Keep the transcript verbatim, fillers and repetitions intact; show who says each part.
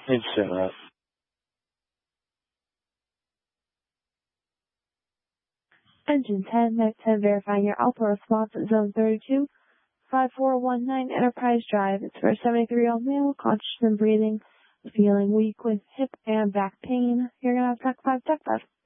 Speaker 1: Please set up.
Speaker 2: Engine ten, Med ten verifying your Alpha response at zone thirty-two, five four one nine Enterprise Drive. It's for a seventy-three-year-old male, conscious and breathing, feeling weak with hip and back pain. You're going to have Tech five, Tech five.